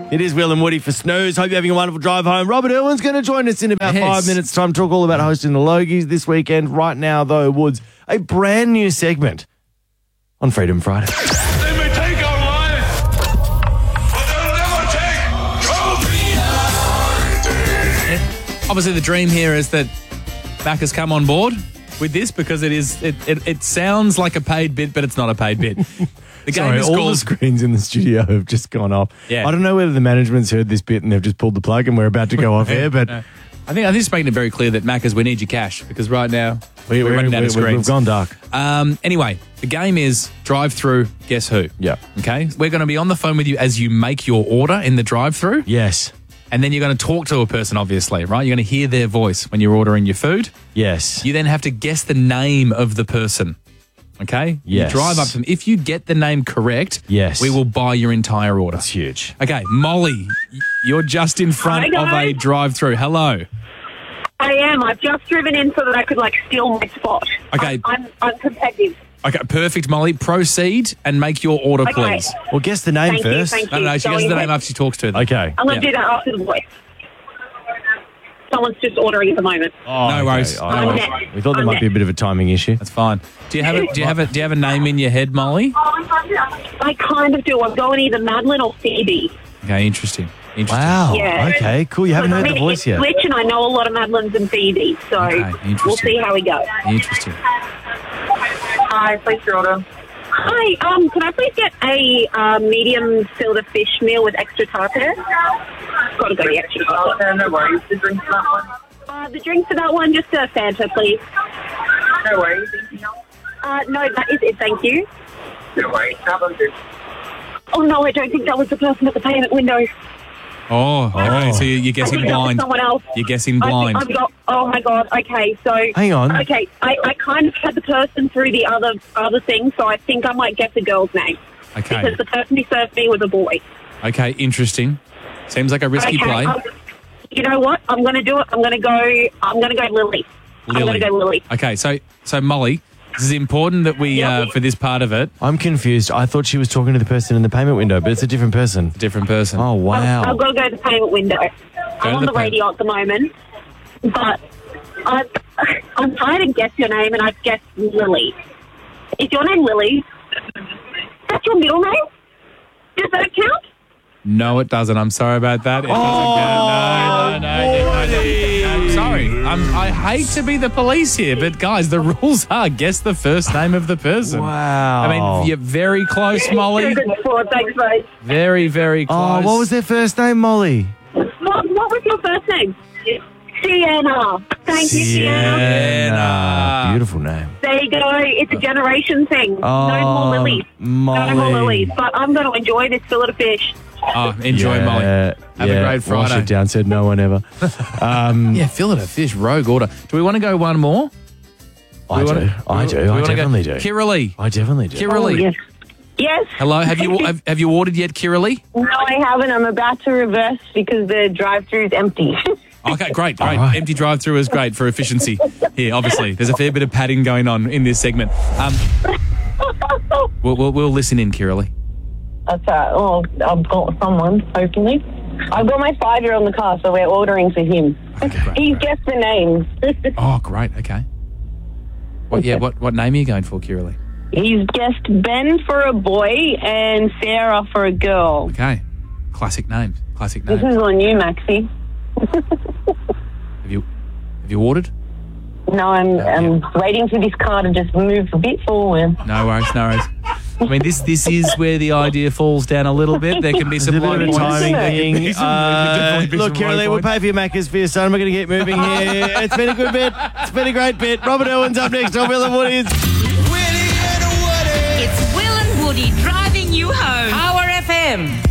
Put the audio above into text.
It is Will and Woody for Snooze. Hope you're having a wonderful drive home. Robert Irwin's going to join us in about 5 minutes' time. Talk all about hosting the Logies this weekend. Right now, though, Woods, a brand new segment on Freedom Friday. They may take our lives, but they'll never take trophies. Obviously, the dream here is that Mac has come on board with this because it sounds like a paid bit, but it's not a paid bit. The game Sorry, is all called... the screens in the studio have just gone off. Yeah. I don't know whether the management's heard this bit and they've just pulled the plug and we're about to go off air, but I think it's making it very clear that Maccas, we need your cash because right now we're running out of screens. We've gone dark. Anyway, the game is drive-through Guess Who. Yeah. Okay? We're going to be on the phone with you as you make your order in the drive-through. Yes. And then you're going to talk to a person, obviously, right? You're going to hear their voice when you're ordering your food. Yes. You then have to guess the name of the person. Okay? Yes. You drive up to them. If you get the name correct, Yes. we will buy your entire order. That's huge. Okay, Molly, you're just in front Hi, of a guys. drive-through. Hello. I am. I've just driven in so that I could steal my spot. Okay. I'm competitive. Okay, perfect, Molly. Proceed and make your order, Okay. please. Well, guess the name Thank you, first. thank No, she Going gets the name ahead. after she talks to them. Okay. I'm going Yeah. to do that after the voice. Someone's just ordering at the moment. Oh, No worries. okay. No I'm worries. next. We thought there I'm might be a next. bit of a timing issue. That's fine. Do you have a name in your head, Molly? I kind of do. I'm going either Madeline or Phoebe. Okay, interesting. Wow. Yeah. Okay, cool. You haven't heard the voice it's yet. Glitch, and I know a lot of Madelyns and Phoebes, so interesting. we'll see how we go. Interesting. Hi, place your order. Hi, can I please get a medium filter fish meal with extra tartar? Got to go the extra tartar. No worries. The drink for that one? The drink for that one, just a Fanta, please. No worries. Anything else? No, that is it, thank you. No worries. Have them do. Oh, no, I don't think that was the person at the payment window. Oh, okay. So you're I guessing think that was blind. someone else. You're guessing I blind. think I've got, oh, my God, okay, so... Hang on. Okay, I kind of had the person through the other thing, so I think I might guess a girl's name. Okay. Because the person who served me was a boy. Okay, interesting. Seems like a risky play. You know what? I'm going to do it. I'm going to go Lily. I'm going to go Lily. Okay, so Molly, this is important that we, for this part of it, I'm confused. I thought she was talking to the person in the payment window, but it's a different person. different person. Oh, wow. I've got to go to the payment window. I'm on the the radio at the moment, but I'm trying to guess your name, and I've guessed Lily. Is your name Lily? That's your middle name? Does that count? No, it doesn't. I'm sorry about that. It doesn't count. No. I'm sorry. I hate to be the police here, but guys, the rules are guess the first name of the person. Wow. I mean, you're very close, Molly. Good sport, thanks, mate. Very, very close. Oh, what was their first name, Molly? What was your first name? Sienna. Thank you, Sienna. Sienna. Beautiful name. There you go. It's a generation thing. No more lilies. No more lilies. But I'm going to enjoy this fillet of fish. Oh, enjoy, Molly. Have a great Friday. Wash it down, said no one ever. Yeah, fillet of fish, rogue order. Do we want to go one more? I do. I definitely do. Kiralee. I definitely do. Kiralee. Yes. Yes. Hello, have you ordered yet, Kiralee? No, I haven't. I'm about to reverse because the drive-thru is empty. Okay, great. All right. Empty drive-through is great for efficiency. Here, obviously, there's a fair bit of padding going on in this segment. We'll listen in, Kiralee. That's well, I've got someone, hopefully. I've got my 5-year-old in the car, so we're ordering for him. Okay, great. He's guessed the names. Oh, great. Okay. What name are you going for, Kiralee? He's guessed Ben for a boy and Sarah for a girl. Okay. Classic names. Classic This names. is on you, Maxie. Have you ordered? No, I'm waiting for this car to just move a bit forward. No worries. I mean, this is where the idea falls down a little bit. There can be some There's a bit of a blind points. timing thing. Definitely be Look, some low Kiralee, we'll points. pay for your Maccas for your son. We're going to keep moving here. It's been a good bit. It's been a great bit. Robert Irwin's up next on Will and Woody's. Willie and Woody. It's Will and Woody driving you home. Power FM.